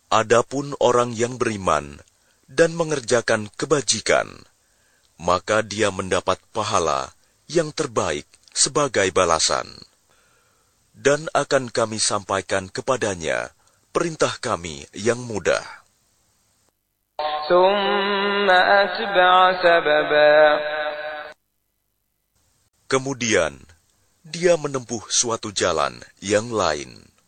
Adapun orang yang beriman dan mengerjakan kebajikan, maka dia mendapat pahala yang terbaik sebagai balasan. Dan akan kami sampaikan kepadanya perintah kami yang mudah. Kemudian, dia menempuh suatu jalan yang lain.